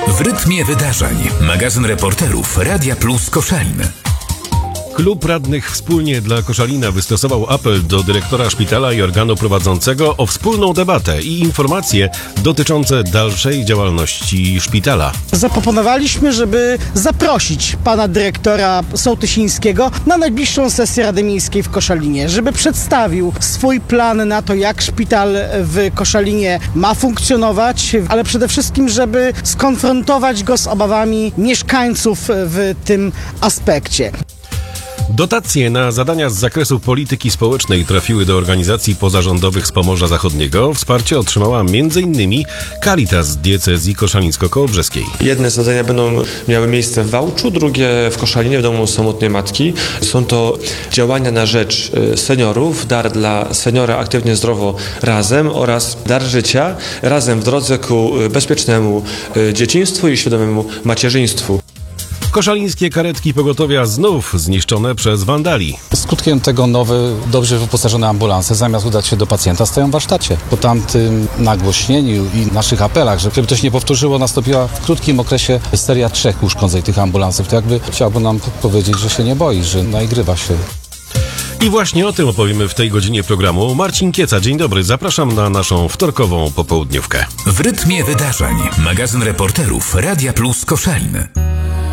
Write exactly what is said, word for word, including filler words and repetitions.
W rytmie wydarzeń. Magazyn reporterów Radia Plus Koszalin. Klub Radnych Wspólnie dla Koszalina wystosował apel do dyrektora szpitala i organu prowadzącego o wspólną debatę i informacje dotyczące dalszej działalności szpitala. Zaproponowaliśmy, żeby zaprosić pana dyrektora Sołtysińskiego na najbliższą sesję Rady Miejskiej w Koszalinie, żeby przedstawił swój plan na to, jak szpital w Koszalinie ma funkcjonować, ale przede wszystkim, żeby skonfrontować go z obawami mieszkańców w tym aspekcie. Dotacje na zadania z zakresu polityki społecznej trafiły do organizacji pozarządowych z Pomorza Zachodniego. Wsparcie otrzymała między innymi Caritas diecezji koszalińsko-kołobrzeskiej. Jedne zadania będą miały miejsce w Wałczu, drugie w Koszalinie, w Domu Samotnej Matki. Są to działania na rzecz seniorów, dar dla seniora aktywnie zdrowo razem oraz dar życia razem w drodze ku bezpiecznemu dzieciństwu i świadomemu macierzyństwu. Koszalińskie karetki pogotowia znów zniszczone przez wandali. Skutkiem tego nowe, dobrze wyposażone ambulanse zamiast udać się do pacjenta stoją w warsztacie. Po tamtym nagłośnieniu i naszych apelach, że żeby to się nie powtórzyło, nastąpiła w krótkim okresie seria trzech uszkodzeń tych ambulansów. To jakby chciałby nam powiedzieć, że się nie boi, że naigrywa się. I właśnie o tym opowiemy w tej godzinie programu. Marcin Kieca, dzień dobry, zapraszam na naszą wtorkową popołudniówkę. W rytmie wydarzeń. Magazyn reporterów Radia Plus Koszalin.